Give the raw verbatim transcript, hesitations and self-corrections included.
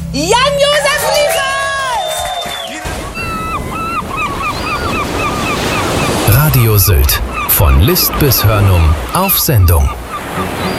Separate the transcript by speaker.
Speaker 1: Jan-Josef Liefers!
Speaker 2: Radio Sylt. Von List bis Hörnum auf Sendung.